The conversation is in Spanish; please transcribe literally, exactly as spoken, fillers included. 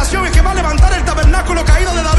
revelación y que va a levantar el tabernáculo caído de David.